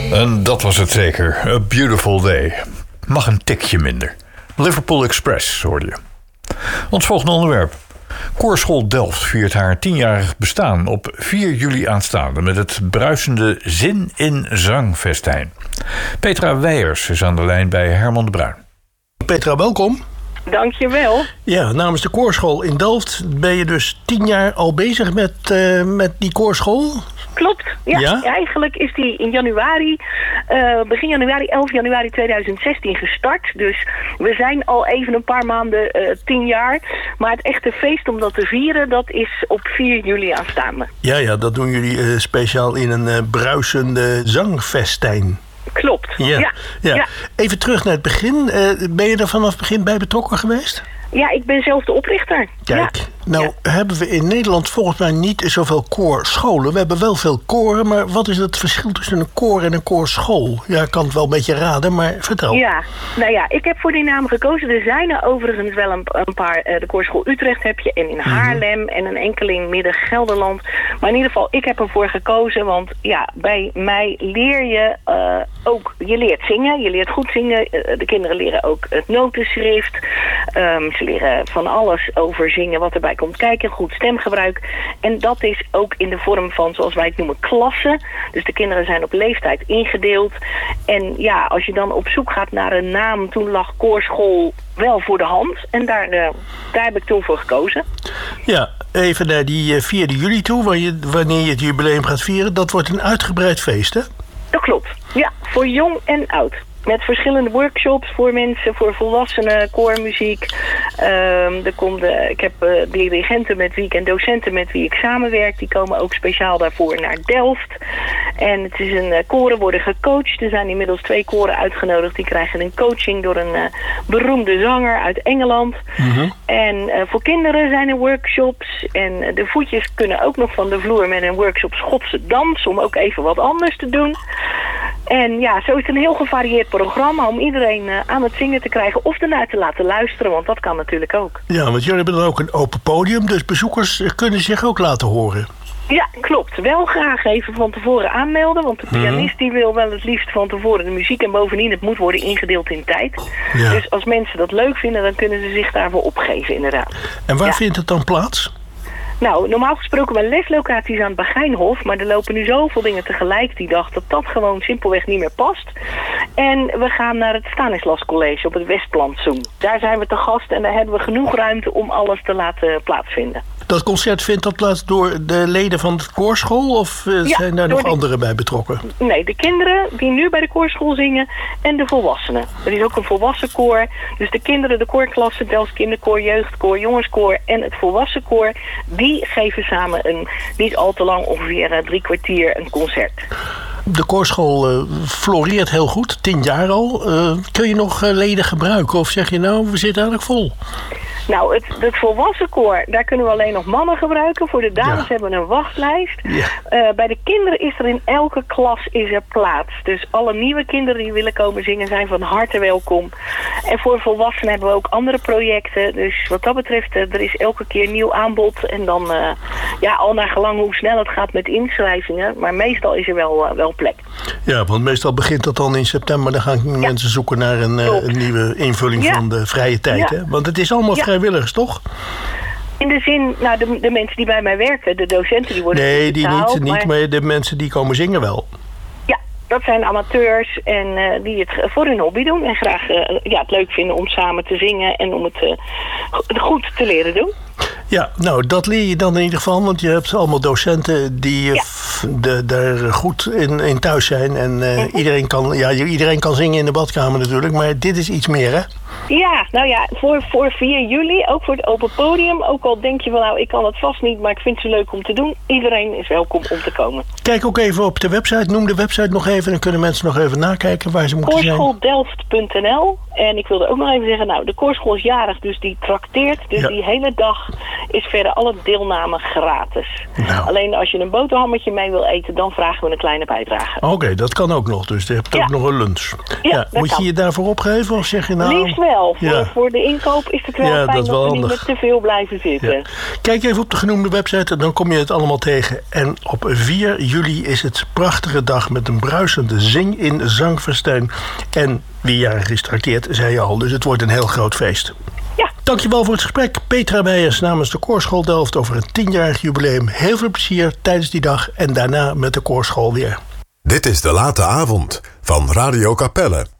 En dat was het zeker. A Beautiful Day. Mag een tikje minder. Liverpool Express, hoorde je. Ons volgende onderwerp. Koorschool Delft viert haar 10-jarig bestaan op 4 juli aanstaande met het bruisende Zin in Zangfestijn. Petra Weijers is aan de lijn bij Herman de Bruin. Petra, welkom. Dankjewel. Ja, namens de koorschool in Delft ben je dus 10 jaar al bezig met die koorschool? Klopt, ja. Eigenlijk is die in januari, begin januari, 11 januari 2016 gestart. Dus we zijn al even een paar maanden 10 jaar. Maar het echte feest om dat te vieren, dat is op 4 juli aanstaande. Ja, dat doen jullie speciaal in een bruisende zangfestijn. Klopt, ja. Even terug naar het begin. Ben je er vanaf het begin bij betrokken geweest? Ja, ik ben zelf de oprichter. Kijk, hebben we in Nederland volgens mij niet zoveel koorscholen. We hebben wel veel koren, maar wat is het verschil tussen een koor en een koorschool? Ja, ik kan het wel een beetje raden, maar vertel. Ja, ik heb voor die naam gekozen. Er zijn er overigens wel een paar. De Koorschool Utrecht heb je en in Haarlem en een enkeling Midden-Gelderland. Maar in ieder geval, ik heb ervoor gekozen, want bij mij leer je ook, je leert zingen, je leert goed zingen. De kinderen leren ook het notenschrift. Ze leren van alles over zingen wat erbij komt kijken, goed stemgebruik. En dat is ook in de vorm van, zoals wij het noemen, klassen. Dus de kinderen zijn op leeftijd ingedeeld. En ja, als je dan op zoek gaat naar een naam, toen lag koorschool wel voor de hand. En daar heb ik toen voor gekozen. Ja, even naar die 4 juli toe, wanneer je het jubileum gaat vieren. Dat wordt een uitgebreid feest, hè? Dat klopt. Ja, voor jong en oud. Met verschillende workshops voor mensen, voor volwassenen, koormuziek. Ik heb dirigenten met wie ik en docenten met wie ik samenwerk. Die komen ook speciaal daarvoor naar Delft. En het is koren worden gecoacht. Er zijn inmiddels 2 koren uitgenodigd. Die krijgen een coaching door een beroemde zanger uit Engeland. Mm-hmm. En voor kinderen zijn er workshops. En de voetjes kunnen ook nog van de vloer met een workshop Schotse dans. Om ook even wat anders te doen. En ja, zo is het een heel gevarieerd programma om iedereen aan het zingen te krijgen of ernaar te laten luisteren, want dat kan natuurlijk ook. Ja, want jullie hebben dan ook een open podium, dus bezoekers kunnen zich ook laten horen. Ja, klopt. Wel graag even van tevoren aanmelden, want de pianist die wil wel het liefst van tevoren de muziek en bovendien het moet worden ingedeeld in tijd. Ja. Dus als mensen dat leuk vinden, dan kunnen ze zich daarvoor opgeven inderdaad. En waar vindt het dan plaats? Nou, normaal gesproken bij leslocaties aan het Bagijnhof, maar er lopen nu zoveel dingen tegelijk die dag dat gewoon simpelweg niet meer past. En we gaan naar het Stanislas College op het Westplantsoen. Daar zijn we te gast en daar hebben we genoeg ruimte om alles te laten plaatsvinden. Dat concert vindt dat plaats door de leden van de koorschool of zijn daar nog anderen bij betrokken? Nee, de kinderen die nu bij de koorschool zingen en de volwassenen. Er is ook een volwassen koor. Dus de kinderen, de koorklasse, Delfts kinderkoor, jeugdkoor, jongenskoor en het volwassen koor, die geven samen niet al te lang, ongeveer 3 kwartier een concert. De koorschool floreert heel goed, 10 jaar al. Kun je nog leden gebruiken of zeg je nou, we zitten eigenlijk vol? Nou, het volwassen koor, daar kunnen we alleen nog mannen gebruiken. Voor de dames hebben we een wachtlijst. Ja. Bij de kinderen is er in elke klas plaats. Dus alle nieuwe kinderen die willen komen zingen zijn van harte welkom. En voor volwassenen hebben we ook andere projecten. Dus wat dat betreft, er is elke keer nieuw aanbod. En dan, al naar gelang hoe snel het gaat met inschrijvingen. Maar meestal is er wel plek. Ja, want meestal begint dat dan in september. Dan gaan mensen zoeken naar een nieuwe invulling van de vrije tijd. Ja. Hè? Want het is allemaal vrijwilligers, toch? In de zin, de mensen die bij mij werken, de docenten die worden betaald. Nee, maar de mensen die komen zingen wel. Ja, dat zijn amateurs en die het voor hun hobby doen. En graag het leuk vinden om samen te zingen en om het goed te leren doen. Ja, nou, dat leer je dan in ieder geval, want je hebt allemaal docenten die daar goed in thuis zijn. En iedereen kan zingen in de badkamer natuurlijk, maar dit is iets meer, hè? Ja, nou ja, voor 4 juli, ook voor het open podium. Ook al denk je van, nou, ik kan het vast niet, maar ik vind het zo leuk om te doen. Iedereen is welkom om te komen. Kijk ook even op de website, noem de website nog even. Dan kunnen mensen nog even nakijken waar ze moeten zijn. Koorschooldelft.nl. En ik wilde ook nog even zeggen, nou, de koorschool is jarig, dus die trakteert. Dus die hele dag is verder alle deelname gratis. Nou. Alleen als je een boterhammetje mee wil eten, dan vragen we een kleine bijdrage. Oké, dat kan ook nog. Dus je hebt ook nog een lunch. Ja, moet je je daarvoor opgeven of zeg je nou? Liefst wel. wel. Ja. Voor de inkoop is het wel Ja, fijn dat is dat wel we niet handig. met te veel blijven zitten. Ja. Kijk even op de genoemde website en dan kom je het allemaal tegen. En op 4 juli is het prachtige dag met een bruisende zing-in zangfestijn. En wie jarig is trakteert, zei je al. Dus het wordt een heel groot feest. Ja. Dankjewel voor het gesprek. Petra Meijers namens de Koorschool Delft over een 10-jarig jubileum. Heel veel plezier tijdens die dag en daarna met de Koorschool weer. Dit is De Late Avond van Radio Capelle.